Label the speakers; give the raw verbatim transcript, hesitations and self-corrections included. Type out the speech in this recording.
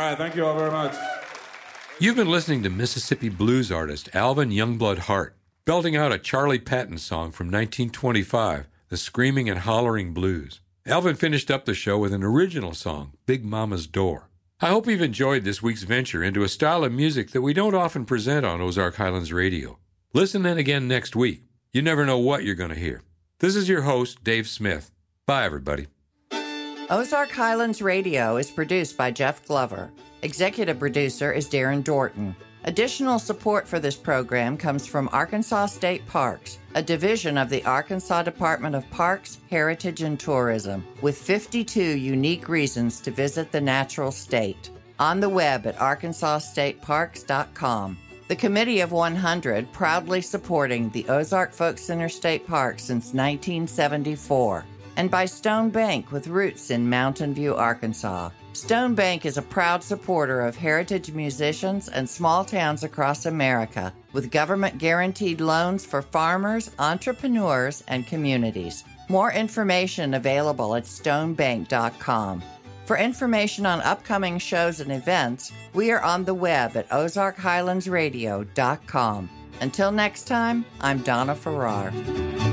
Speaker 1: right, thank you all very much.
Speaker 2: You've been listening to Mississippi blues artist Alvin Youngblood Hart, belting out a Charlie Patton song from nineteen twenty-five, The Screaming and Hollering Blues. Alvin finished up the show with an original song, Big Mama's Door. I hope you've enjoyed this week's venture into a style of music that we don't often present on Ozark Highlands Radio. Listen in again next week. You never know what you're going to hear. This is your host, Dave Smith. Bye, everybody.
Speaker 3: Ozark Highlands Radio is produced by Jeff Glover. Executive producer is Darren Dorton. Additional support for this program comes from Arkansas State Parks, a division of the Arkansas Department of Parks, Heritage, and Tourism, with fifty-two unique reasons to visit the natural state. On the web at arkansas state parks dot com. The Committee of one hundred proudly supporting the Ozark Folk Center State Park since nineteen seventy-four. And by Stone Bank with roots in Mountain View, Arkansas. Stone Bank is a proud supporter of heritage musicians and small towns across America, with government-guaranteed loans for farmers, entrepreneurs, and communities. More information available at stone bank dot com. For information on upcoming shows and events, we are on the web at ozark highlands radio dot com. Until next time, I'm Donna Farrar.